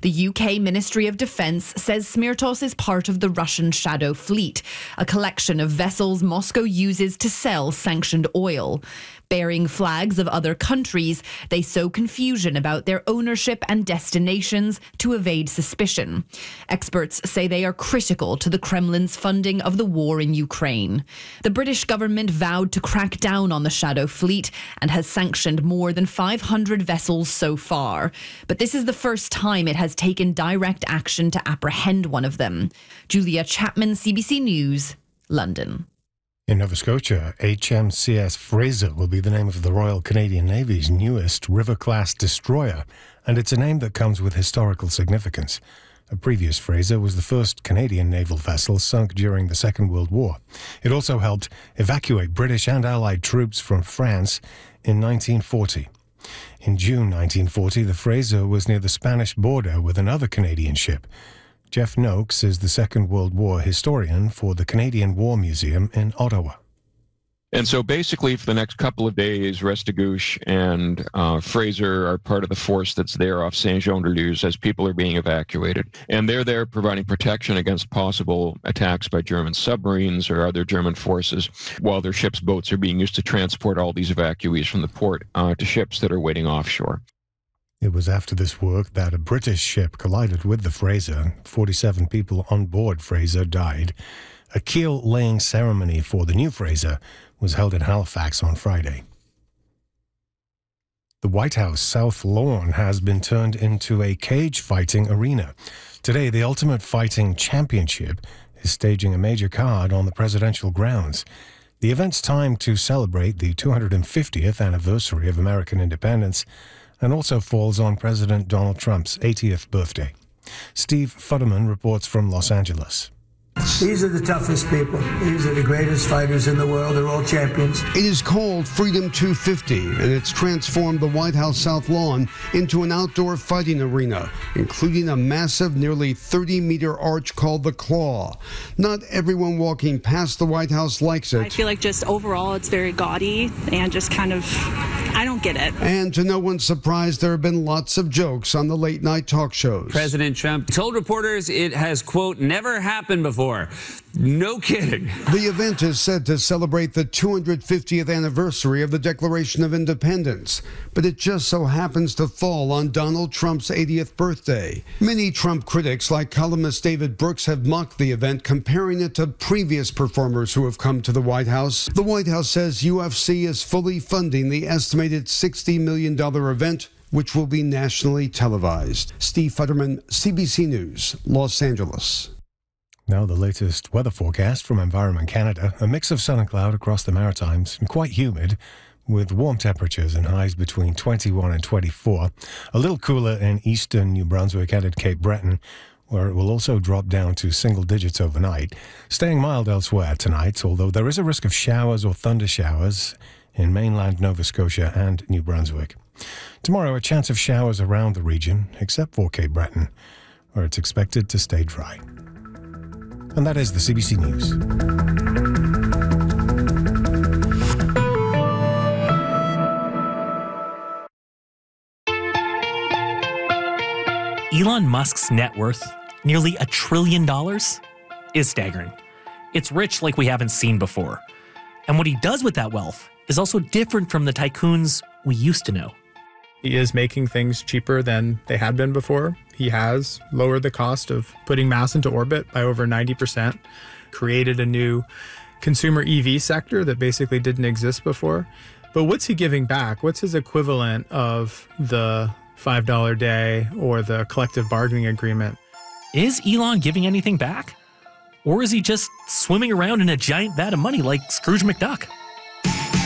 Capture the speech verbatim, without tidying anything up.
The U K Ministry of Defence says Smirtos is part of the Russian Shadow Fleet, a collection of vessels Moscow uses to sell sanctioned oil. Bearing flags of other countries, they sow confusion about their ownership and destinations to evade suspicion. Experts say they are critical to the Kremlin's funding of the war in Ukraine. The British government vowed to crack down on the Shadow Fleet and has sanctioned more than five hundred vessels so far. But this is the first time it has taken direct action to apprehend one of them. Julia Chapman, C B C News, London. In Nova Scotia, H M C S Fraser will be the name of the Royal Canadian Navy's newest River-class destroyer, and it's a name that comes with historical significance. A previous Fraser was the first Canadian naval vessel sunk during the Second World War. It also helped evacuate British and Allied troops from France in nineteen forty. In June nineteen forty, the Fraser was near the Spanish border with another Canadian ship. Jeff Noakes is the Second World War historian for the Canadian War Museum in Ottawa. And so basically for the next couple of days, Restigouche and uh, Fraser are part of the force that's there off Saint-Jean-de-Luz as people are being evacuated. And they're there providing protection against possible attacks by German submarines or other German forces while their ships' boats are being used to transport all these evacuees from the port uh, to ships that are waiting offshore. It was after this work that a British ship collided with the Fraser. forty-seven people on board Fraser died. A keel-laying ceremony for the new Fraser was held in Halifax on Friday. The White House South Lawn has been turned into a cage-fighting arena. Today, the Ultimate Fighting Championship is staging a major card on the presidential grounds. The event's timed to celebrate the two hundred fiftieth anniversary of American independence and also falls on President Donald Trump's eightieth birthday. Steve Futterman reports from Los Angeles. These are the toughest people. These are the greatest fighters in the world. They're all champions. It is called Freedom two fifty, and it's transformed the White House South Lawn into an outdoor fighting arena, including a massive, nearly thirty-meter arch called the Claw. Not everyone walking past the White House likes it. I feel like just overall it's very gaudy and just kind of, I don't get it. And to no one's surprise, there have been lots of jokes on the late-night talk shows. President Trump told reporters it has, quote, never happened before. No kidding. The event is said to celebrate the two hundred fiftieth anniversary of the Declaration of Independence, but it just so happens to fall on Donald Trump's eightieth birthday. Many Trump critics, like columnist David Brooks, have mocked the event, comparing it to previous performers who have come to the White House. The White House says U F C is fully funding the estimated sixty million dollars event, which will be nationally televised. Steve Futterman, C B C News, Los Angeles. Now the latest weather forecast from Environment Canada. A mix of sun and cloud across the Maritimes and quite humid with warm temperatures and highs between twenty-one and twenty-four. A little cooler in eastern New Brunswick and at Cape Breton, where it will also drop down to single digits overnight. Staying mild elsewhere tonight, although there is a risk of showers or thunder showers in mainland Nova Scotia and New Brunswick. Tomorrow, a chance of showers around the region, except for Cape Breton, where it's expected to stay dry. And that is the C B C News. Elon Musk's net worth, nearly a trillion dollars, is staggering. It's rich like we haven't seen before. And what he does with that wealth is also different from the tycoons we used to know. He is making things cheaper than they had been before. He has lowered the cost of putting mass into orbit by over ninety percent, created a new consumer E V sector that basically didn't exist before. But what's he giving back? What's his equivalent of the five dollar day or the collective bargaining agreement? Is Elon giving anything back? Or is he just swimming around in a giant vat of money like Scrooge McDuck?